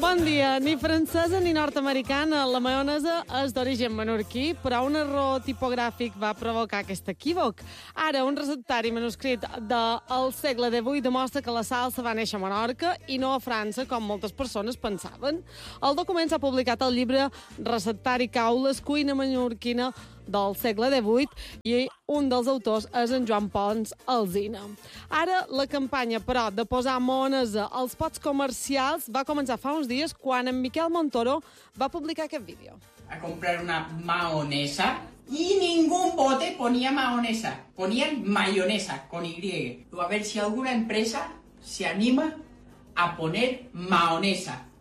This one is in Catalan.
Bon dia. Ni francesa ni nord-americana. La maionesa és d'origen menorquí, però un error tipogràfic va provocar aquest equívoc. Ara, un receptari manuscrit del segle XVIII demostra que la salsa va néixer a Menorca i no a França, com moltes persones pensaven. El document s'ha publicat al llibre Receptari Caules, cuina menorquina del segle XVIII, i un dels autors és en Joan Pons Alsina. Ara, la campanya, però, de posar maonesa als pots comercials va començar fa uns dies quan en Miquel Montoro va publicar aquest vídeo. A comprar una mahonesa y ningún bote ponía mahonesa, ponían mayonesa con Y. A ver si alguna empresa se anima a poner mahonesa.